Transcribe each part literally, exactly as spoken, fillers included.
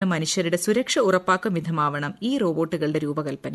മനുഷ്യരുടെ സുരക്ഷ ഉറപ്പാക്കും വിധമാവണം ഈ റോബോട്ടുകളുടെ രൂപകൽപ്പന.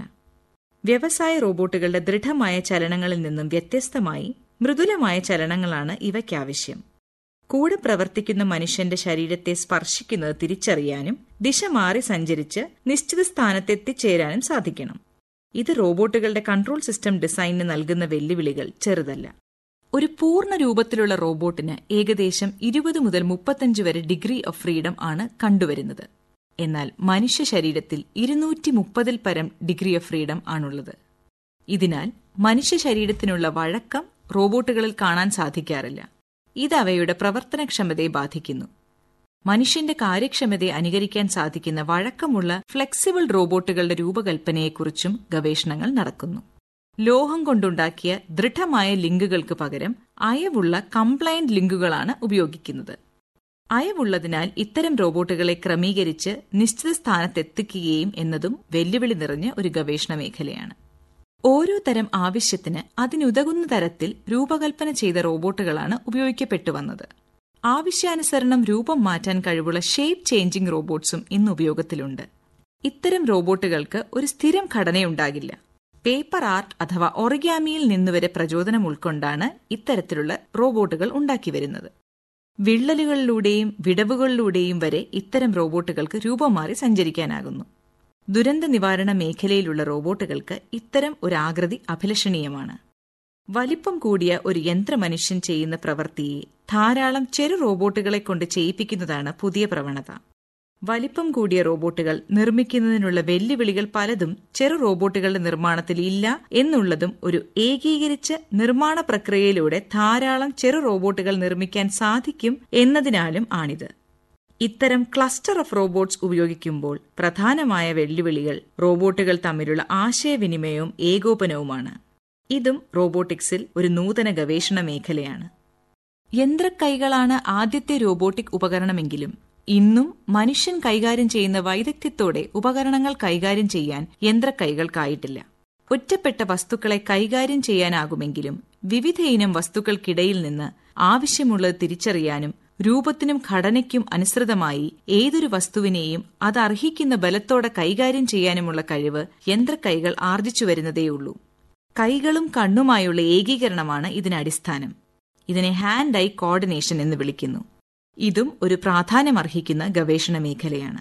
വ്യവസായ റോബോട്ടുകളുടെ ദൃഢമായ ചലനങ്ങളിൽ നിന്നും വ്യത്യസ്തമായി മൃദുലമായ ചലനങ്ങളാണ് ഇവയ്ക്കാവശ്യം. കൂടെ പ്രവർത്തിക്കുന്ന മനുഷ്യന്റെ ശരീരത്തെ സ്പർശിക്കുന്നത് തിരിച്ചറിയാനും ദിശ മാറി സഞ്ചരിച്ച് നിശ്ചിത സ്ഥാനത്തെത്തിച്ചേരാനും സാധിക്കണം. ഇത് റോബോട്ടുകളുടെ കൺട്രോൾ സിസ്റ്റം ഡിസൈനിന് നൽകുന്ന വെല്ലുവിളികൾ ചെറുതല്ല. ഒരു പൂർണ്ണ രൂപത്തിലുള്ള റോബോട്ടിന് ഏകദേശം ഇരുപത് മുതൽ മുപ്പത്തഞ്ച് വരെ ഡിഗ്രി ഓഫ് ഫ്രീഡം ആണ് കണ്ടുവരുന്നത്. എന്നാൽ മനുഷ്യ ശരീരത്തിൽ ഇരുന്നൂറ്റി മുപ്പതിൽ പരം ഡിഗ്രി ഓഫ് ഫ്രീഡം ആണുള്ളത്. ഇതിനാൽ മനുഷ്യ ശരീരത്തിനുള്ള വഴക്കം റോബോട്ടുകളിൽ കാണാൻ സാധിക്കാറില്ല. ഇത് അവയുടെ പ്രവർത്തനക്ഷമതയെ ബാധിക്കുന്നു. മനുഷ്യന്റെ കാര്യക്ഷമതയെ അനുകരിക്കാൻ സാധിക്കുന്ന വഴക്കമുള്ള ഫ്ലെക്സിബിൾ റോബോട്ടുകളുടെ രൂപകൽപ്പനയെക്കുറിച്ചും ഗവേഷണങ്ങൾ നടക്കുന്നു. ലോഹം കൊണ്ടുണ്ടാക്കിയ ദൃഢമായ ലിങ്കുകൾക്ക് പകരം അയവുള്ള കംപ്ലയന്റ് ലിങ്കുകളാണ് ഉപയോഗിക്കുന്നത്. അയവുള്ളതിനാൽ ഇത്തരം റോബോട്ടുകളെ ക്രമീകരിച്ച് നിശ്ചിത സ്ഥാനത്തെത്തിക്കുകയും എന്നതും വെല്ലുവിളി നിറഞ്ഞ ഒരു ഗവേഷണ മേഖലയാണ്. ഓരോ തരം ആവശ്യത്തിന് അതിനുതകുന്ന തരത്തിൽ രൂപകൽപ്പന ചെയ്ത റോബോട്ടുകളാണ് ഉപയോഗിക്കപ്പെട്ടു വന്നത്. ആവശ്യാനുസരണം രൂപം മാറ്റാൻ കഴിവുള്ള ഷേപ്പ് ചേഞ്ചിങ് റോബോട്ട്സും ഇന്ന് ഉപയോഗത്തിലുണ്ട്. ഇത്തരം റോബോട്ടുകൾക്ക് ഒരു സ്ഥിരം ഘടനയുണ്ടാകില്ല. പേപ്പർ ആർട്ട് അഥവാ ഒറിഗാമിയിൽ നിന്നുവരെ പ്രചോദനം ഉൾക്കൊണ്ടാണ് ഇത്തരത്തിലുള്ള റോബോട്ടുകൾ ഉണ്ടാക്കിവരുന്നത്. വിള്ളലുകളിലൂടെയും വിടവുകളിലൂടെയും വരെ ഇത്തരം റോബോട്ടുകൾക്ക് രൂപം മാറി സഞ്ചരിക്കാനാകുന്നു. ദുരന്ത നിവാരണ മേഖലയിലുള്ള റോബോട്ടുകൾക്ക് ഇത്തരം ഒരു ആകൃതി അഭിലഷണീയമാണ്. വലിപ്പം കൂടിയ ഒരു യന്ത്രമനുഷ്യൻ ചെയ്യുന്ന പ്രവൃത്തിയെ ധാരാളം ചെറു റോബോട്ടുകളെ കൊണ്ട് ചെയ്യിപ്പിക്കുന്നതാണ് പുതിയ പ്രവണത. വലിപ്പം കൂടിയ റോബോട്ടുകൾ നിർമ്മിക്കുന്നതിനുള്ള വെല്ലുവിളികൾ പലതും ചെറു റോബോട്ടുകളുടെ നിർമ്മാണത്തിൽ ഇല്ല എന്നുള്ളതും ഒരു ഏകീകരിച്ച നിർമ്മാണ പ്രക്രിയയിലൂടെ ധാരാളം ചെറു റോബോട്ടുകൾ നിർമ്മിക്കാൻ സാധിക്കും എന്നതിനാലും ആണിത്. ഇത്തരം ക്ലസ്റ്റർ ഓഫ് റോബോട്ട്സ് ഉപയോഗിക്കുമ്പോൾ പ്രധാനമായ വെല്ലുവിളികൾ റോബോട്ടുകൾ തമ്മിലുള്ള ആശയവിനിമയവും ഏകോപനവുമാണ്. ഇതും റോബോട്ടിക്സിൽ ഒരു നൂതന ഗവേഷണ മേഖലയാണ്. യന്ത്രക്കൈകളാണ് ആദ്യത്തെ റോബോട്ടിക് ഉപകരണമെങ്കിലും ഇന്നും മനുഷ്യൻ കൈകാര്യം ചെയ്യുന്ന വൈദഗ്ധ്യത്തോടെ ഉപകരണങ്ങൾ കൈകാര്യം ചെയ്യാൻ യന്ത്രക്കൈകൾക്കായിട്ടില്ല. ഒറ്റപ്പെട്ട വസ്തുക്കളെ കൈകാര്യം ചെയ്യാനാകുമെങ്കിലും വിവിധ ഇനം വസ്തുക്കൾക്കിടയിൽ നിന്ന് ആവശ്യമുള്ളത് തിരിച്ചറിയാനും രൂപത്തിനും ഘടനയ്ക്കും അനുസൃതമായി ഏതൊരു വസ്തുവിനെയും അത് അർഹിക്കുന്ന ബലത്തോടെ കൈകാര്യം ചെയ്യാനുമുള്ള കഴിവ് യന്ത്രക്കൈകൾ ആർജിച്ചു വരുന്നതേയുള്ളൂ. കൈകളും കണ്ണുമായുള്ള ഏകീകരണമാണ് ഇതിനടിസ്ഥാനം. ഇതിനെ ഹാൻഡ് ഐ കോർഡിനേഷൻ എന്ന് വിളിക്കുന്നു. ഇതും ഒരു പ്രാധാന്യമർഹിക്കുന്ന ഗവേഷണ മേഖലയാണ്.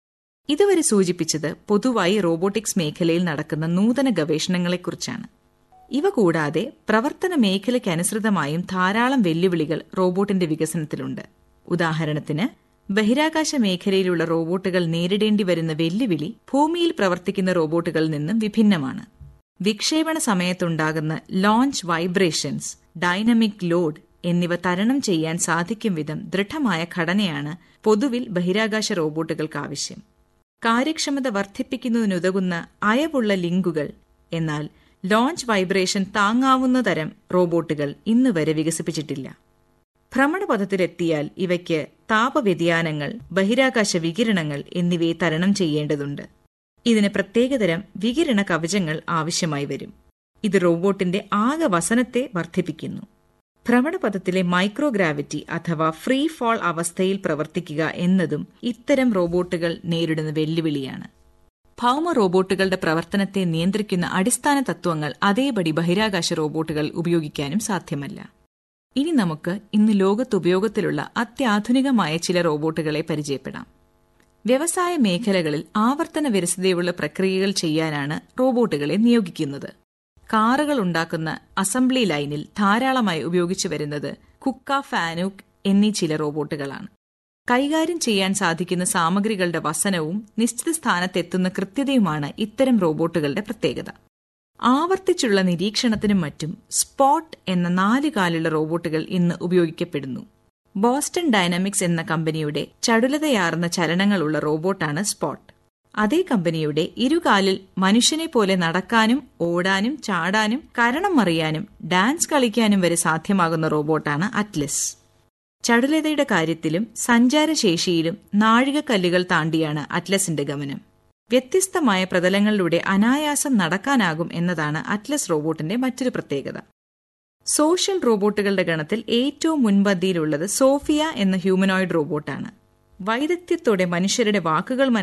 ഇതുവരെ സൂചിപ്പിച്ചത് പൊതുവായി റോബോട്ടിക്സ് മേഖലയിൽ നടക്കുന്ന നൂതന ഗവേഷണങ്ങളെക്കുറിച്ചാണ്. ഇവ കൂടാതെ പ്രവർത്തന മേഖലയ്ക്കനുസൃതമായും ധാരാളം വെല്ലുവിളികൾ റോബോട്ടിന്റെ വികസനത്തിലുണ്ട്. ഉദാഹരണത്തിന്, ബഹിരാകാശ മേഖലയിലുള്ള റോബോട്ടുകൾ നേരിടേണ്ടി വരുന്ന വെല്ലുവിളി ഭൂമിയിൽ പ്രവർത്തിക്കുന്ന റോബോട്ടുകളിൽ നിന്നും വിഭിന്നമാണ്. വിക്ഷേപണ സമയത്തുണ്ടാകുന്ന ലോഞ്ച് വൈബ്രേഷൻസ്, ഡൈനമിക് ലോഡ് എന്നിവ തരണം ചെയ്യാൻ സാധിക്കും വിധം ദൃഢമായ ഘടനയാണ് പൊതുവിൽ ബഹിരാകാശ റോബോട്ടുകൾക്ക് ആവശ്യം. കാര്യക്ഷമത വർദ്ധിപ്പിക്കുന്നതിനുതകുന്ന അയവുള്ള ലിങ്കുകൾ, എന്നാൽ ലോഞ്ച് വൈബ്രേഷൻ താങ്ങാവുന്ന തരം റോബോട്ടുകൾ ഇന്ന് വരെ വികസിപ്പിച്ചിട്ടില്ല. ഭ്രമണപഥത്തിലെത്തിയാൽ ഇവയ്ക്ക് താപവ്യതിയാനങ്ങൾ, ബഹിരാകാശ വികിരണങ്ങൾ എന്നിവയെ തരണം ചെയ്യേണ്ടതുണ്ട്. ഇതിന് പ്രത്യേകതരം വികിരണ കവചങ്ങൾ ആവശ്യമായി വരും. ഇത് റോബോട്ടിന്റെ ആകെ വസനത്തെ വർദ്ധിപ്പിക്കുന്നു. ഭ്രമണപഥത്തിലെ മൈക്രോഗ്രാവിറ്റി അഥവാ ഫ്രീ ഫാൾ അവസ്ഥയിൽ പ്രവർത്തിക്കുക എന്നതും ഇത്തരം റോബോട്ടുകൾ നേരിടുന്ന വെല്ലുവിളിയാണ്. ഭൗമ റോബോട്ടുകളുടെ പ്രവർത്തനത്തെ നിയന്ത്രിക്കുന്ന അടിസ്ഥാന തത്വങ്ങൾ അതേപടി ബഹിരാകാശ റോബോട്ടുകൾ ഉപയോഗിക്കാനും സാധ്യമല്ല. ഇനി നമുക്ക് ഇന്ന് ലോകത്ത് ഉപയോഗത്തിലുള്ള അത്യാധുനികമായ ചില റോബോട്ടുകളെ പരിചയപ്പെടാം. വ്യവസായ മേഖലകളിൽ ആവർത്തന വിരസതയുള്ള പ്രക്രിയകൾ ചെയ്യാനാണ് റോബോട്ടുകളെ നിയോഗിക്കുന്നത്. കാറുകൾ ഉണ്ടാക്കുന്ന അസംബ്ലി ലൈനിൽ ധാരാളമായി ഉപയോഗിച്ചു വരുന്നത് കുക്ക, ഫാനൂക്ക് എന്നീ ചില റോബോട്ടുകളാണ്. കൈകാര്യം ചെയ്യാൻ സാധിക്കുന്ന സാമഗ്രികളുടെ വസനവും നിശ്ചിത സ്ഥാനത്തെത്തുന്ന കൃത്യതയുമാണ് ഇത്തരം റോബോട്ടുകളുടെ പ്രത്യേകത. ആവർത്തിച്ചുള്ള നിരീക്ഷണത്തിനും മറ്റും സ്പോട്ട് എന്ന നാലുകാലുള്ള റോബോട്ടുകൾ ഇന്ന് ഉപയോഗിക്കപ്പെടുന്നു. ബോസ്റ്റൺ ഡൈനാമിക്സ് എന്ന കമ്പനിയുടെ ചടുലതയാർന്ന ചലനങ്ങളുള്ള റോബോട്ടാണ് സ്പോട്ട്. അതേ കമ്പനിയുടെ ഇരുകാലിൽ മനുഷ്യനെ പോലെ നടക്കാനും ഓടാനും ചാടാനും കരണം മറിയാനും ഡാൻസ് കളിക്കാനും വരെ സാധ്യമാകുന്ന റോബോട്ടാണ് അറ്റ്ലസ്. ചടുലതയുടെ കാര്യത്തിലും സഞ്ചാരശേഷിയിലും നാഴികക്കല്ലുകൾ താണ്ടിയാണ് അറ്റ്ലസിന്റെ ഗമനം. വ്യത്യസ്തമായ പ്രതലങ്ങളിലൂടെ അനായാസം നടക്കാനാകും എന്നതാണ് അറ്റ്ലസ് റോബോട്ടിന്റെ മറ്റൊരു പ്രത്യേകത. സോഷ്യൽ റോബോട്ടുകളുടെ ഗണത്തിൽ ഏറ്റവും മുൻപന്തിയിലുള്ളത് സോഫിയ എന്ന ഹ്യൂമനോയിഡ് റോബോട്ടാണ്. വൈദഗ്ധ്യത്തോടെ മനുഷ്യരുടെ വാക്കുകൾ